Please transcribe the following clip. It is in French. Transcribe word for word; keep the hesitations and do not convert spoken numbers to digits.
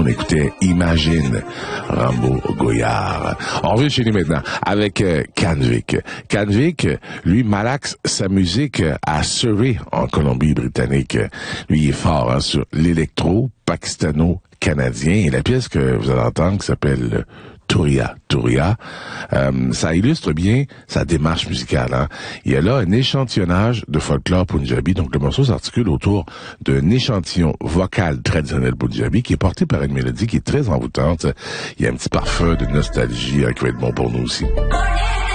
on écoutait Imagine, Rambo Goyard. On revient chez nous maintenant avec euh, Canvic. Canvic, lui, malaxe sa musique à Surrey, en Colombie-Britannique. Lui, il est fort hein, sur l'électro pakistano-canadien. Et la pièce que vous allez entendre qui s'appelle Touria, Touria, euh, ça illustre bien sa démarche musicale. Hein. Il y a là un échantillonnage de folklore punjabi, donc le morceau s'articule autour d'un échantillon vocal traditionnel punjabi qui est porté par une mélodie qui est très envoûtante. Il y a un petit parfum de nostalgie hein, qui va être bon pour nous aussi.